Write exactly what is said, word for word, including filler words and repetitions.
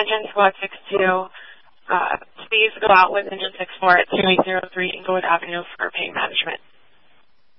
Engine Squad six two, uh, please go out with Engine six four at two eight zero three Inglewood Avenue for pain management.